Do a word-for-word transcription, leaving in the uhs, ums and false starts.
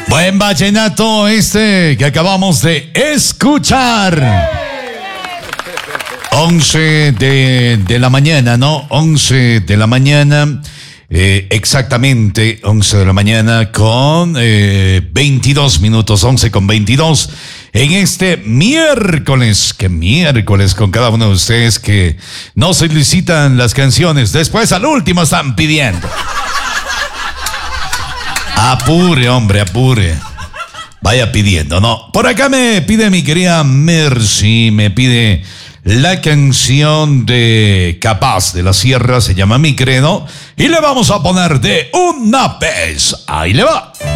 Buen vallenato este que acabamos de escuchar. once de, de la mañana, ¿no? once de la mañana, eh, exactamente once de la mañana con eh, veintidós minutos, once con veintidós, en este miércoles, que miércoles con cada uno de ustedes que no solicitan las canciones, después al último están pidiendo. Apure, hombre, apure. Vaya pidiendo, ¿no? Por acá me pide mi querida Mercy, me pide la canción de Capaz de la Sierra, se llama Mi Credo, y le vamos a poner de una vez. Ahí le va.